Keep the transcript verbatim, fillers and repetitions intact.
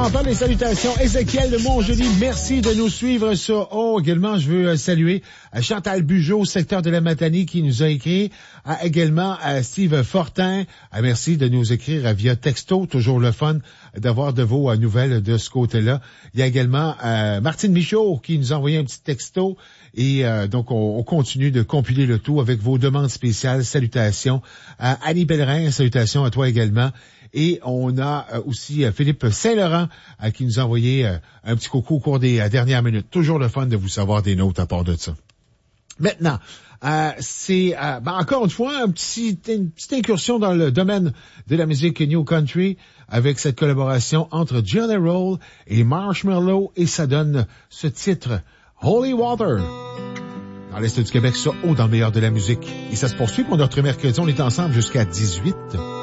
entendre les salutations. Ézéchiel de Montjoly, merci de nous suivre sur Oh. Également, je veux saluer Chantal Bugeaud, secteur de la Matanie, qui nous a écrit. Également, Steve Fortin, merci de nous écrire via texto. Toujours le fun d'avoir de vos nouvelles de ce côté-là. Il y a également euh, Martine Michaud qui nous a envoyé un petit texto. Et euh, donc, on, on continue de compiler le tout avec vos demandes spéciales. Salutations à Annie Bellerin, salutations à toi également. Et on a euh, aussi euh, Philippe Saint-Laurent euh, qui nous a envoyé euh, un petit coucou au cours des euh, dernières minutes. Toujours le fun de vous savoir des notes à part de ça. Maintenant, euh, c'est euh, ben encore une fois un petit, une petite incursion dans le domaine de la musique New Country avec cette collaboration entre Jelly Roll et Marshmello, et ça donne ce titre Holy Water dans l'Est du Québec, ça haut dans le meilleur de la musique. Et ça se poursuit pour notre mercredi, on est ensemble jusqu'à dix-huit.